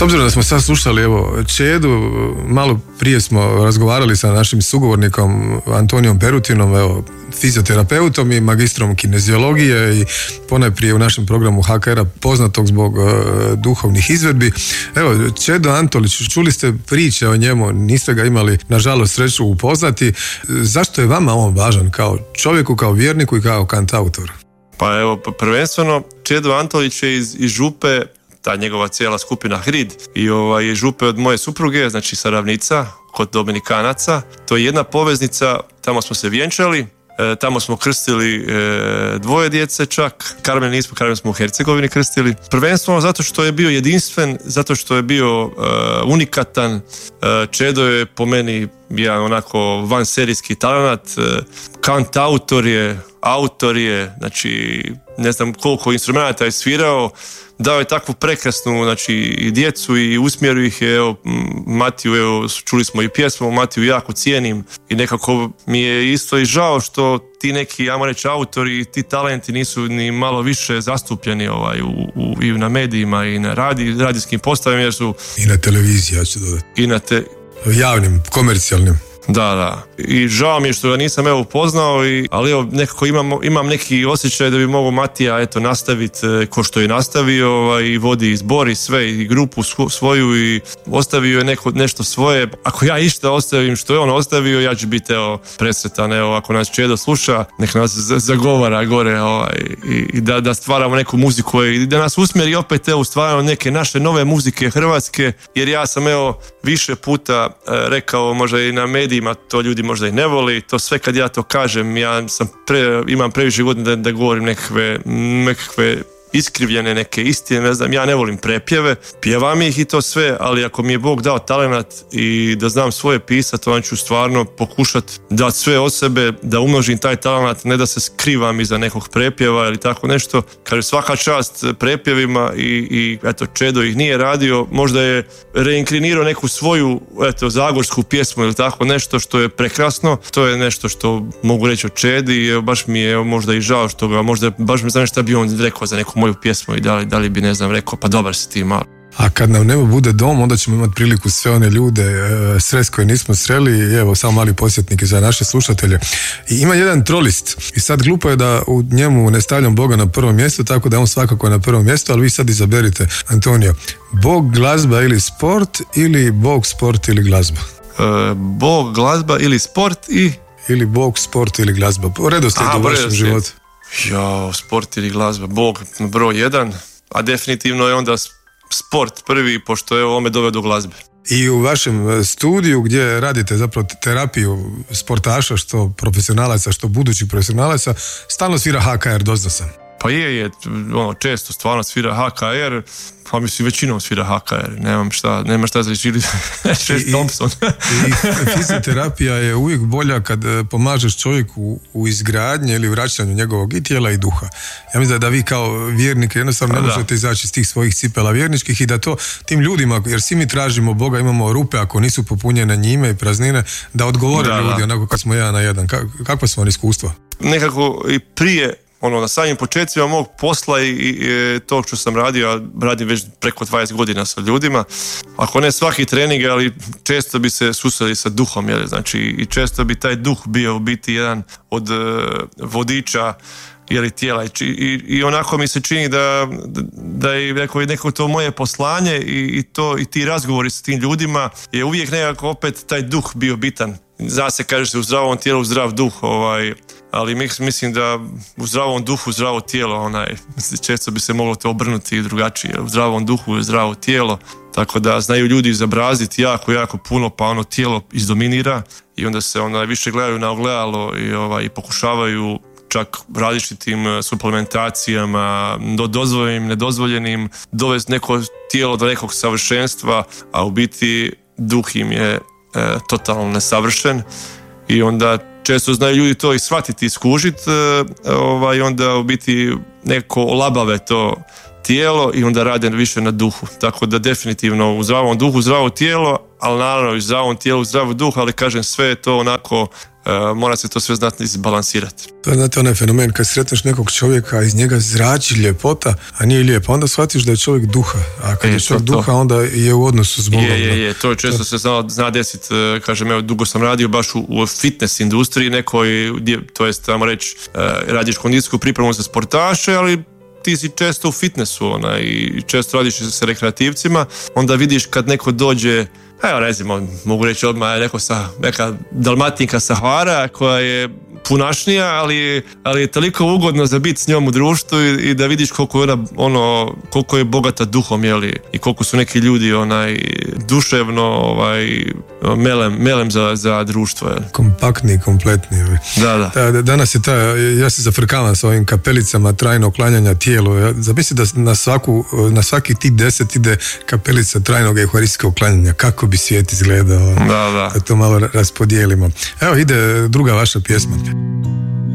S obzirom da smo sad slušali evo Čedu, malo prije smo razgovarali sa našim sugovornikom Antonijom Perutinom, evo fizioterapeutom i magistrom kineziologije i ponajprije u našem programu HKR-a poznatog zbog duhovnih izvedbi. Evo, Čedo Antolić, čuli ste priče o njemu, niste ga imali nažalost sreću upoznati. Zašto je vama on važan kao čovjeku, kao vjerniku i kao kantautor? Pa evo, prvenstveno Čedo Antolić je iz Župe, ta njegova cijela skupina Hrid i Župe od moje supruge, znači sa Ravnica, kod Dominikanaca. To je jedna poveznica, tamo smo se vjenčali, tamo smo krstili dvoje djece čak, Karmen smo u Hercegovini krstili. Prvenstveno zato što je bio jedinstven, zato što je bio unikatan. Čedo je po meni jedan onako vanserijski talenat, kantautor je, autor je, znači ne znam koliko instrumenata je svirao, dao je takvu prekrasnu, znači i djecu i usmjerio ih je, evo Matiju, evo čuli smo i pjesmu, Matiju jako cijenim i nekako mi je isto i žao što ti neki, ajmo reći, autori i ti talenti nisu ni malo više zastupljeni i na medijima i na radijskim postavima jer su... I na televiziji, ja ću dodati. I na javnim, komercijalnim. Da. I žao mi je što ga nisam upoznao, ali evo nekako imam neki osjećaj da bi mogao Matija nastaviti ko što je nastavio i vodi zbor i sve i grupu svoju i ostavio je nešto svoje. Ako ja išta ostavim što je on ostavio, ja ću biti presretan. Ako nas Čedo sluša, nek nas zagovara gore i da stvaramo neku muziku i da nas usmjeri opet u stvaramo neke naše nove muzike hrvatske, jer ja sam više puta rekao, možda i na medijima, to ljudi možda i ne voli, to sve kad ja to kažem, ja imam previše godina da govorim nekakve iskrivljene neke istine, ne znam, ja ne volim prepjeve, pjevam ih i to sve, ali ako mi je Bog dao talenat i da znam svoje pisat, onda ću stvarno pokušat dati sve od sebe, da umnožim taj talenat, ne da se skrivam iza nekog prepjeva ili tako nešto. Kaže, svaka čast prepjevima i Čedo ih nije radio, možda je reinklinirao neku svoju zagorsku pjesmu ili tako nešto što je prekrasno, to je nešto što mogu reći o Čedi i baš mi je možda i žao što ga, možda baš me znam šta bi on rekao za neku moju pjesmu i da li bi, ne znam, rekao, pa dobar si ti malo. A kad nam nebo bude dom, onda ćemo imati priliku sve one ljude srest koje nismo sreli i evo, samo mali podsjetnik za naše slušatelje. I ima jedan trolist i sad glupo je da u njemu ne stavljam Boga na prvo mjesto, tako da on svakako je na prvom mjestu, ali vi sad izaberite, Antonio, Bog, glazba ili sport, ili Bog, sport ili glazba? Bog, glazba ili sport ili Bog, sport ili glazba. Po redoslijedu u vašem životu. Sport ili glazba, Bog broj 1, a definitivno je onda sport prvi, pošto je ome doveo do glazbe. I u vašem studiju gdje radite zapravo terapiju sportaša, što profesionalaca, što budućih profesionalaca, stalno svira HKR, doznao sam. Pa je, često stvarno svira HKR, pa mislim većinom svira HKR, nema šta za žili Thompson. I fizioterapija je uvijek bolja kad pomažeš čovjeku u izgradnji ili vraćanju njegovog i tijela i duha. Ja mislim da vi kao vjernik jednostavno ne možete izaći iz tih svojih cipela vjerničkih i da to tim ljudima, jer svi mi tražimo Boga, imamo rupe ako nisu popunjene njime i praznine, da odgovore ljudi onako kad smo jedan na jedan. Kakva su vam iskustva? Nekako i prije na samim početcima mog posla i to što sam radio, radim već preko 20 godina sa ljudima, ako ne svaki trening, ali često bi se susreli sa duhom, znači i često bi taj duh bio u biti jedan od vodiča tijela i onako mi se čini da je neko to moje poslanje i ti razgovori s tim ljudima je uvijek nekako opet taj duh bio bitan. Zna se, kaže se, u zdravom tijelu zdrav duh, ali mislim da u zdravom duhu zdravo tijelo, često bi se moglo to obrnuti drugačije, u zdravom duhu je zdravo tijelo, tako da znaju ljudi izobraziti jako puno, pa tijelo izdominira i onda se više gledaju na ogledalo i pokušavaju čak različitim suplementacijama, dozvoljenim, nedozvoljenim, dovesti neko tijelo do nekog savršenstva, a u biti duh im je totalno nesavršen i onda često znaju ljudi to i shvatiti i skužiti, onda u biti neko olabave tijelo i onda rade više na duhu. Tako da definitivno u zdravom duhu, zdravo tijelo, ali naravno i u zdravom tijelu, zdravo duh, ali kažem sve je to onako, mora se to sve znati izbalansirati. To je, znate, onaj fenomen kad sretneš nekog čovjeka, iz njega zrači ljepota, a nije lijepo, onda shvatiš da je čovjek duha, a kad je čovjek duha, onda je u odnosu s Bogom. Je, to je često se zna desiti, kažem, evo, dugo sam radio baš u fitness industriji nekoj, to jest, tamo reći, radiš kondicijsku pripremu za sportaše, ali ti si često u fitnessu i često radiš sa rekreativcima, onda vidiš kad neko dođe, evo recimo, mogu reći odmah neka Dalmatinka sa Hvara koja je punašnija, ali je toliko ugodno za biti s njom u društvu i da vidiš koliko je koliko je bogata duhom, jeli, i koliko su neki ljudi duševno melem za društvo. Jeli. Kompaktni, kompletni. Da. Danas je ja se zafrkavam sa ovim kapelicama trajnog klanjanja tijelu. Ja zamislim da na svaki tih 10 ide kapelica trajnog euharistijskog klanjanja. Kako bi svijet izgledao? Da. Da to malo raspodijelimo. Evo ide druga vaša pjesma.